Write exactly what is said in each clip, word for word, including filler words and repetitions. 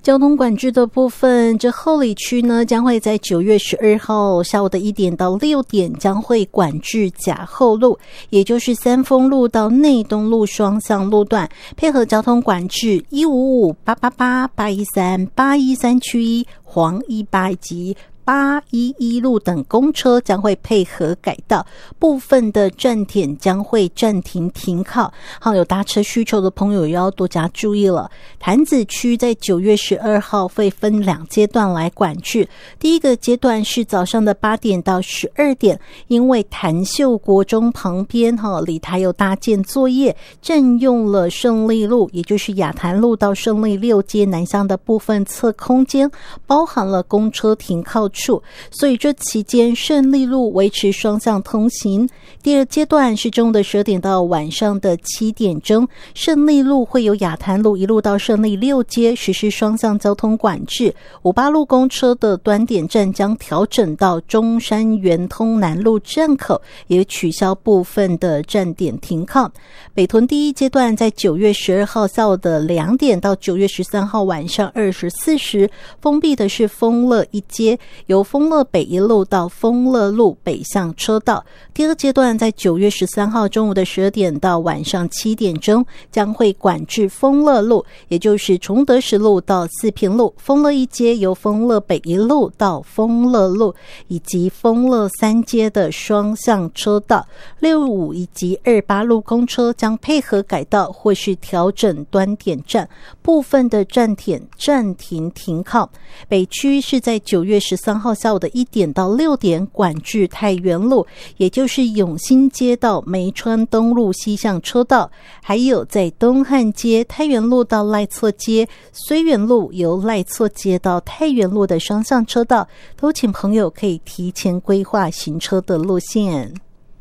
交通管制的部分，这后里区呢将会在九月十二号下午的一点到六点将会管制甲后路，也就是三丰路到内东路双向路段，配合交通管制一五五、八八八、八一三、八一三区一、黄一八以及八一一路等公车将会配合改道，部分的站点将会暂停停靠。好，有搭车需求的朋友要多加注意了。潭子区在九月十二号会分两阶段来管制，第一个阶段是早上的八点到十二点，因为潭秀国中旁边哈里台有搭建作业，占用了胜利路，也就是亚潭路到胜利六街南向的部分侧空间，包含了公车停靠处，所以这期间胜利路维持双向通行。第二阶段是中午的十二点到晚上的七点钟，胜利路会由亚潭路一路到胜利六街实施双向交通管制，五八路公车的端点站将调整到中山圆通南路站口，也取消部分的站点停靠。北屯第一阶段在九月十二号下午的两点到九月十三号晚上二十四时，封闭的是丰乐一街，由丰乐北一路到丰乐路北向车道。第二阶段在九月十三号中午的十二点到晚上七点钟将会管制丰乐路，也就是崇德十路到四平路，丰乐一街由丰乐北一路到丰乐路，以及丰乐三街的双向车道。六五以及二八路公车将配合改道或是调整端点站，部分的站点暂停停靠。北区是在九月十三号下午的一点到六点管制太原路，也就是永新街到梅川东路西向车道，还有在东汉街太原路到赖厝街、绥远路由赖厝街到太原路的双向车道，都请朋友可以提前规划行车的路线。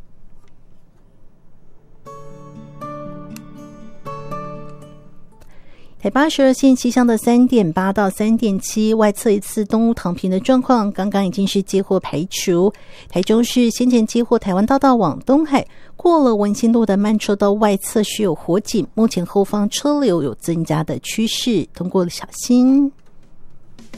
台八十二线气象的 三点八 到 三点七 外侧一次东乌躺平的状况刚刚已经是接获排除。台中市先前接获台湾大道往东海过了文心路的慢车道外侧是有火警，目前后方车流有增加的趋势，通过了小心。